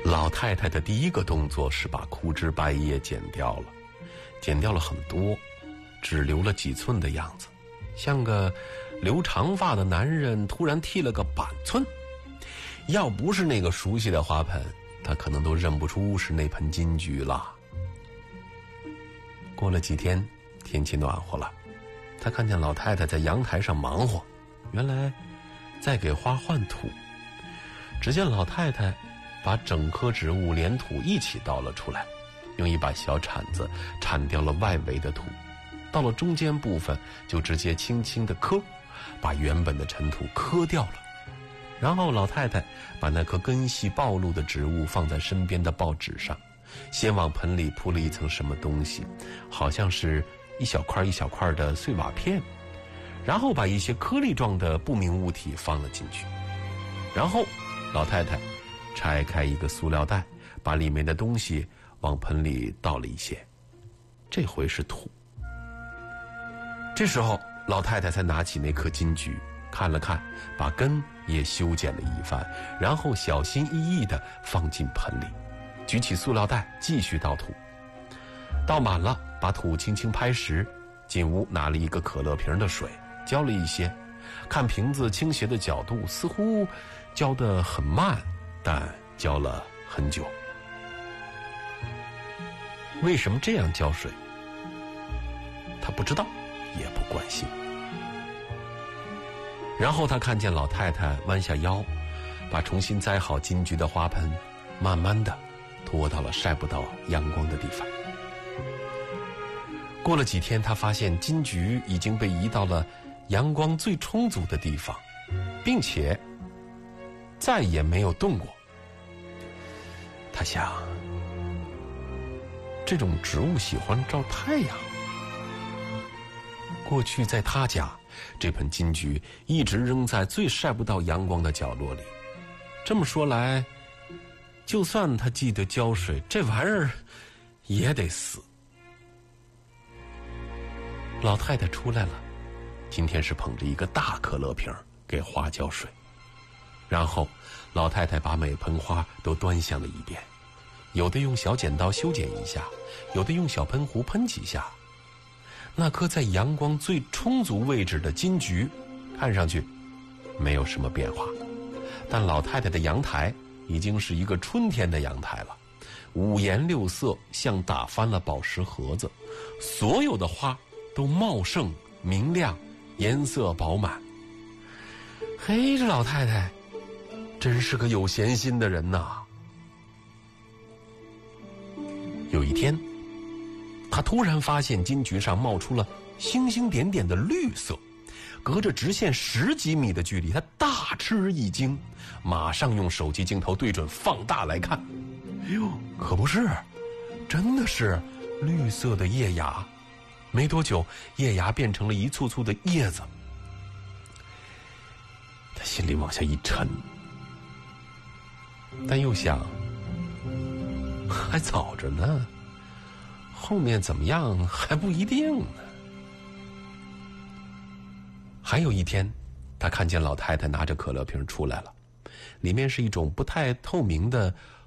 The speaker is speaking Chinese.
老太太的第一个动作是把枯枝败叶剪掉了，剪掉了很多，只留了几寸的样子，像个留长发的男人突然剃了个板寸。要不是那个熟悉的花盆，他可能都认不出是那盆金桔了。过了几天，天气暖和了，他看见老太太在阳台上忙活，原来在给花换土。只见老太太把整棵植物连土一起倒了出来，用一把小铲子铲掉了外围的土，到了中间部分就直接轻轻地磕，把原本的尘土磕掉了。然后老太太把那棵根系暴露的植物放在身边的报纸上，先往盆里铺了一层什么东西，好像是一小块一小块的碎瓦片，然后把一些颗粒状的不明物体放了进去。然后老太太拆开一个塑料袋，把里面的东西往盆里倒了一些，这回是土。这时候老太太才拿起那颗金桔看了看，把根也修剪了一番，然后小心翼翼地放进盆里，举起塑料袋继续倒土。倒满了，把土轻轻拍实，进屋拿了一个可乐瓶的水，浇了一些，看瓶子倾斜的角度，似乎浇得很慢，但浇了很久。为什么这样浇水？他不知道，也不关心。然后他看见老太太弯下腰，把重新栽好金桔的花盆慢慢的拖到了晒不到阳光的地方。过了几天，他发现金桔已经被移到了阳光最充足的地方，并且再也没有动过。他想，这种植物喜欢照太阳。过去在他家，这盆金桔一直扔在最晒不到阳光的角落里。这么说来，就算他记得浇水，这玩意儿也得死。老太太出来了，今天是捧着一个大可乐瓶给花浇水。然后老太太把每盆花都端详了一遍，有的用小剪刀修剪一下，有的用小喷壶喷几下。那颗在阳光最充足位置的金桔看上去没有什么变化，但老太太的阳台已经是一个春天的阳台了，五颜六色，像打翻了宝石盒子，所有的花都茂盛明亮，颜色饱满。嘿，这老太太真是个有闲心的人呐。有一天，他突然发现金桔上冒出了星星点点的绿色，隔着直线10几米的距离，他大吃一惊，马上用手机镜头对准放大来看。哎呦，可不是，真的是绿色的叶芽。没多久，叶芽变成了一簇簇的叶子。他心里往下一沉，但又想，还早着呢，后面怎么样还不一定呢。还有一天，他看见老太太拿着可乐瓶出来了，里面是一种不太透明的